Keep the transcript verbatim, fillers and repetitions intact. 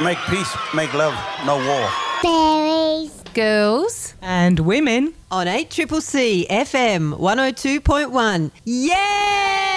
Make peace, make love, no war. Berries. Girls. And women. On eight C C C F M one oh two point one. Yeah!